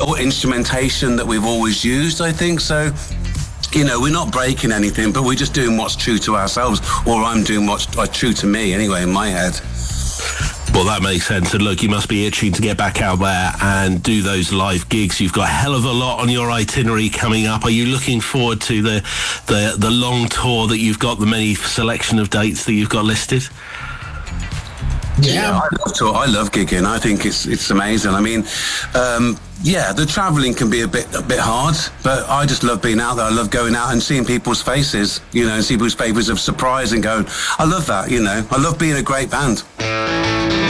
instrumentation that we've always used, I think. So, you know, we're not breaking anything, but we're just doing what's true to ourselves, or I'm doing what's true to me anyway, in my head. Well, that makes sense. And look, you must be itching to get back out there and do those live gigs. You've got a hell of a lot on your itinerary coming up. Are you looking forward to the long tour that you've got, the many selection of dates that you've got listed? Yeah, I love gigging. I think it's amazing. I mean, the travelling can be a bit hard, but I just love being out there. I love going out and seeing people's faces, you know, and see people's faces of surprise and going, I love that, you know. I love being a great band.